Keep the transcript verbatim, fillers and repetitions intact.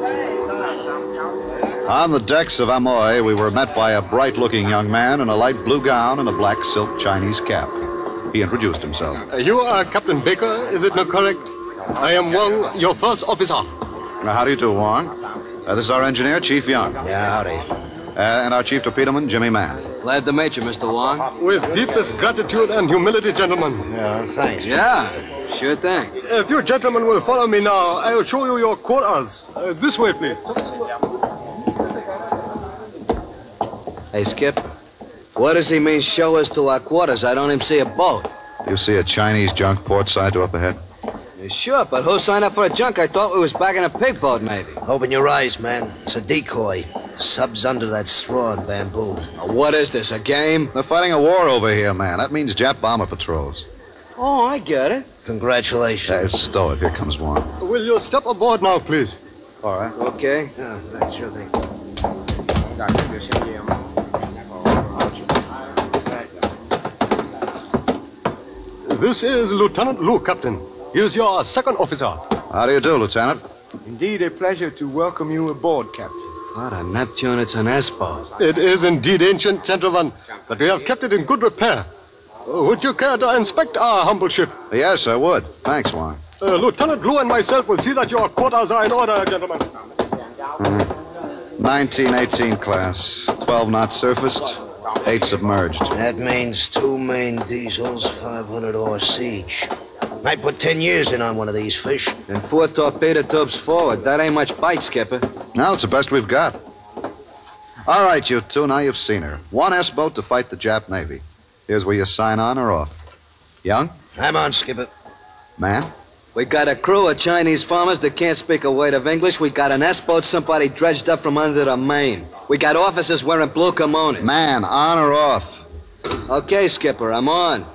On the decks of Amoy, we were met by a bright-looking young man in a light blue gown and a black silk Chinese cap. He introduced himself. Uh, you are Captain Baker, is it not correct? I am Wong, your first officer. Now, how do you do, Wong? Uh, this is our engineer, Chief Young. Yeah, howdy. Uh, and our chief torpedoman, Jimmy Mann. Glad to meet you, Mister Wong. With deepest gratitude and humility, gentlemen. Yeah, thanks. Yeah, sure thing. If you gentlemen will follow me now, I'll show you your quarters. Uh, this way, please. Hey, Skip, what does he mean show us to our quarters? I don't even see a boat. You see a Chinese junk port side to up ahead? Yeah, sure, but who signed up for a junk? I thought we was back in a pig boat, maybe. Open your eyes, man. It's a decoy. Subs under that straw and bamboo. Now, what is this, a game? They're fighting a war over here, man. That means Jap bomber patrols. Oh, I get it. Congratulations. Uh, stow it. Here comes one. Will you step aboard now, please? All right. Okay. Yeah, thanks, sure thing. This is Lieutenant Lu, Captain. He is your second officer. How do you do, Lieutenant? Indeed a pleasure to welcome you aboard, Captain. What a Neptune, it's an S-boat. It is indeed ancient, gentlemen, but we have kept it in good repair. Uh, would you care to inspect our humble ship? Yes, I would. Thanks, Wong. Uh, Lieutenant Lu and myself will see that your quarters are in order, gentlemen. Mm. nineteen eighteen class. twelve knots surfaced, eight submerged. That means two main diesels, five hundred horse each. Might put ten years in on one of these fish. And four torpedo tubes forward. That ain't much bite, Skipper. No, it's the best we've got. All right, you two, now you've seen her. One S-boat to fight the Jap Navy. Here's where you sign on or off. Young? I'm on, Skipper. Man? We got a crew of Chinese farmers that can't speak a word of English. We got an S-boat somebody dredged up from under the main. We got officers wearing blue kimonos. Man, on or off? Okay, Skipper, I'm on.